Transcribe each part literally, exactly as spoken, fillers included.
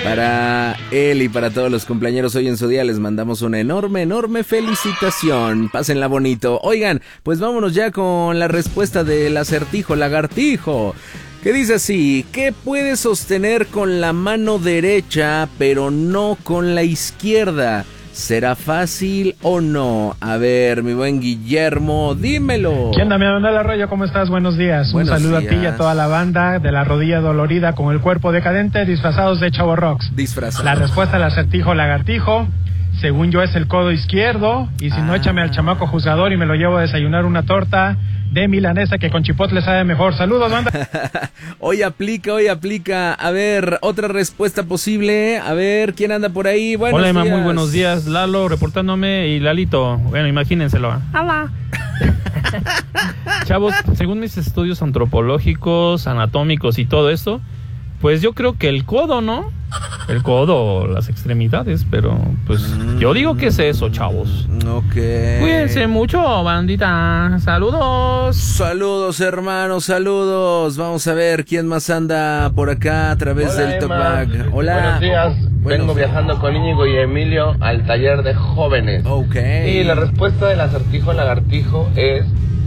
Para él y para todos los cumpleaños hoy en su día les mandamos una enorme, enorme felicitación. Pásenla bonito. Oigan, pues vámonos ya con la respuesta del acertijo lagartijo, que dice así: ¿qué puedes sostener con la mano derecha pero no con la izquierda? ¿Será fácil o no? A ver, mi buen Guillermo, dímelo. ¿Qué onda, mi Manuel Arroyo? ¿Cómo estás? Buenos días. Buenos Un saludo días. a ti y a toda la banda de la rodilla dolorida con el cuerpo decadente, disfrazados de Chavo Rocks. Disfrazado. La respuesta al acertijo lagartijo, según yo, es el codo izquierdo. Y si ah. no, échame al chamaco juzgador y me lo llevo a desayunar una torta de milanesa que con chipotle sabe mejor. Saludos, banda. Hoy aplica, hoy aplica. A ver, otra respuesta posible. A ver, ¿quién anda por ahí? Buenos Hola, Emma, días. muy buenos días. Lalo reportándome y Lalito. Bueno, imagínenselo. Hola. Chavos, según mis estudios antropológicos, anatómicos y todo esto, pues yo creo que el codo, ¿no? El codo, las extremidades, pero pues mm. yo digo que es eso, chavos. Ok. Cuídense mucho, bandita. Saludos. Saludos, hermanos, saludos. Vamos a ver quién más anda por acá a través Hola, del Emma. Talkback. Hola. Buenos días. Buenos Vengo días. viajando con Íñigo y Emilio al taller de jóvenes. Ok. Y la respuesta del acertijo lagartijo es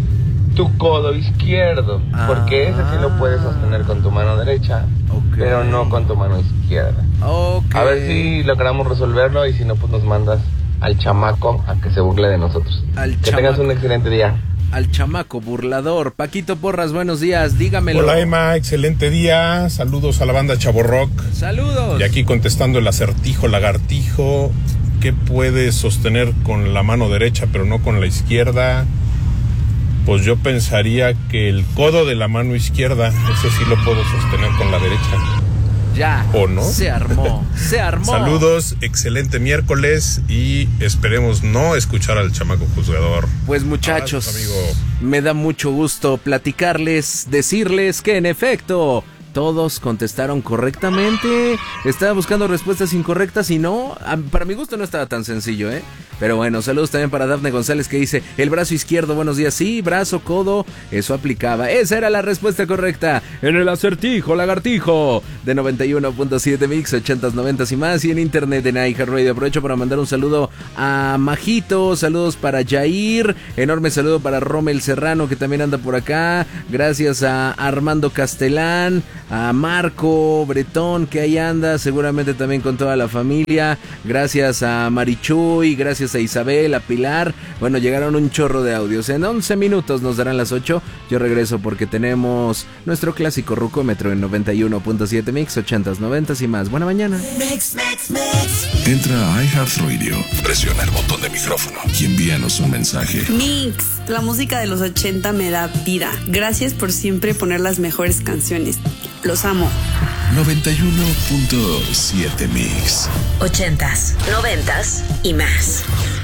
tu codo izquierdo, Ah. porque ese sí lo puedes sostener con tu mano derecha, Ok. pero no con tu mano izquierda. Ok. A ver si logramos resolverlo y si no, pues nos mandas al chamaco a que se burle de nosotros. Al que chamaco. tengas un excelente día. Al chamaco burlador. Paquito Porras, buenos días, dígamelo. Hola, Emma, excelente día. Saludos a la banda Chavo Rock. Saludos. Y aquí contestando el acertijo lagartijo, ¿qué puedes sostener con la mano derecha pero no con la izquierda? Pues yo pensaría que el codo de la mano izquierda, ese sí lo puedo sostener con la derecha. Ya. ¿O no? Se armó, se armó. Saludos, excelente miércoles y esperemos no escuchar al chamaco juzgador. Pues muchachos, Abrazos, amigo. me da mucho gusto platicarles, decirles que en efecto todos contestaron correctamente. Estaba buscando respuestas incorrectas y no, a- para mi gusto no estaba tan sencillo, ¿eh? Pero bueno, saludos también para Dafne González que dice el brazo izquierdo, buenos días, sí, brazo, codo, eso aplicaba. Esa era la respuesta correcta en el acertijo lagartijo de noventa y uno punto siete Mix, ochentas, noventas y más, y en internet en iHeartRadio. Aprovecho para mandar un saludo a Majito, saludos para Jair, enorme saludo para Rommel Serrano que también anda por acá, gracias a Armando Castelán, a Marco Bretón que ahí anda, seguramente también con toda la familia, gracias a Marichuy, gracias a Isabel, a Pilar. Bueno, llegaron un chorro de audios. En once minutos nos darán las ocho. Yo regreso porque tenemos nuestro clásico rucómetro en noventa y uno punto siete Mix, ochentas, noventas y más. Buena mañana. Mix, mix, mix. Entra a iHeartRadio, presiona el botón de micrófono y envíanos un mensaje. Mix, la música de los ochenta me da vida. Gracias por siempre poner las mejores canciones. Los amo. noventa y uno punto siete Mix. Ochentas, noventas y más.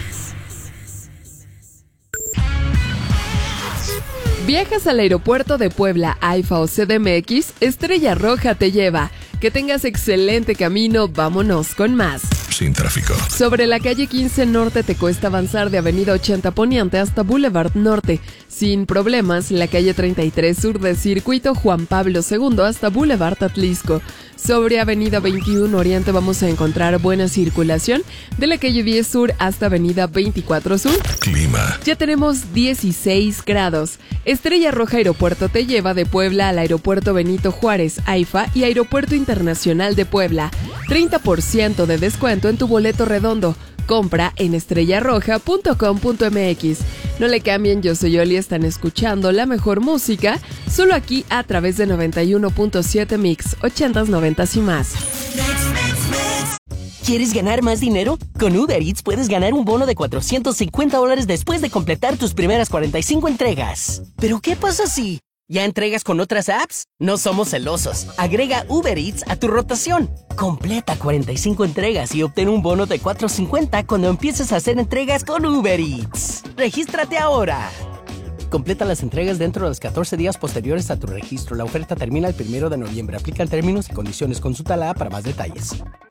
¿Viajas al aeropuerto de Puebla, AIFA o C D M X? Estrella Roja te lleva. Que tengas excelente camino, vámonos con más. Sin tráfico. Sobre la calle quince Norte te cuesta avanzar de Avenida ochenta Poniente hasta Boulevard Norte. Sin problemas, la calle treinta y tres Sur de Circuito Juan Pablo segundo hasta Boulevard Atlisco. Sobre Avenida veintiuno Oriente vamos a encontrar buena circulación de la calle diez Sur hasta Avenida veinticuatro Sur. Clima. Ya tenemos dieciséis grados. Estrella Roja Aeropuerto te lleva de Puebla al Aeropuerto Benito Juárez, AIFA y Aeropuerto Internacional de Puebla. treinta por ciento de descuento en tu boleto redondo. Compra en estrella roja punto com punto m x. No le cambien, yo soy Oli, están escuchando la mejor música, solo aquí a través de noventa y uno punto siete Mix, ochentas, noventas y más. ¿Quieres ganar más dinero? Con Uber Eats puedes ganar un bono de cuatrocientos cincuenta dólares después de completar tus primeras cuarenta y cinco entregas. ¿Pero qué pasa si ya entregas con otras apps? No somos celosos. Agrega Uber Eats a tu rotación. Completa cuarenta y cinco entregas y obtén un bono de cuatrocientos cincuenta cuando empieces a hacer entregas con Uber Eats. ¡Regístrate ahora! Completa las entregas dentro de los catorce días posteriores a tu registro. La oferta termina el primero de noviembre. Aplican términos y condiciones. Consulta la app para más detalles.